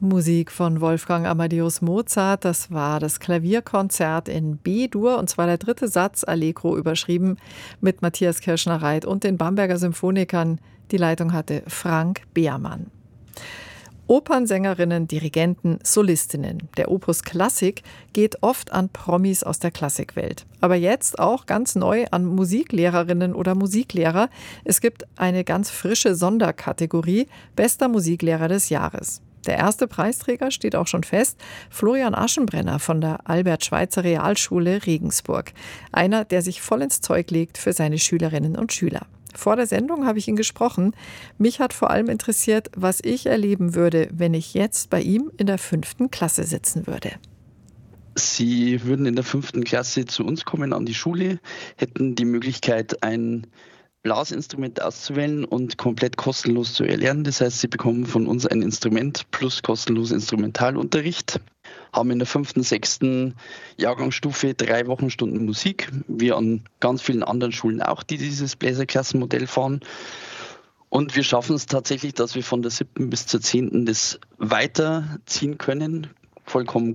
Musik von Wolfgang Amadeus Mozart, das war das Klavierkonzert in B-Dur und zwar der dritte Satz, Allegro überschrieben, mit Matthias Kirschner-Reit und den Bamberger Symphonikern. Die Leitung hatte Frank Beermann. Opernsängerinnen, Dirigenten, Solistinnen. Der Opus Klassik geht oft an Promis aus der Klassikwelt. Aber jetzt auch ganz neu an Musiklehrerinnen oder Musiklehrer. Es gibt eine ganz frische Sonderkategorie Bester Musiklehrer des Jahres. Der erste Preisträger steht auch schon fest, Florian Aschenbrenner von der Albert-Schweitzer Realschule Regensburg. Einer, der sich voll ins Zeug legt für seine Schülerinnen und Schüler. Vor der Sendung habe ich ihn gesprochen. Mich hat vor allem interessiert, was ich erleben würde, wenn ich jetzt bei ihm in der 5. Klasse sitzen würde. Sie würden in der 5. Klasse zu uns kommen an die Schule, hätten die Möglichkeit, ein Blasinstrument auszuwählen und komplett kostenlos zu erlernen. Das heißt, Sie bekommen von uns ein Instrument plus kostenlosen Instrumentalunterricht, haben in der 5., 6. Jahrgangsstufe 3 Wochenstunden Musik, wie an ganz vielen anderen Schulen auch, die dieses Bläserklassenmodell fahren. Und wir schaffen es tatsächlich, dass wir von der 7. bis zur 10. das weiterziehen können, vollkommen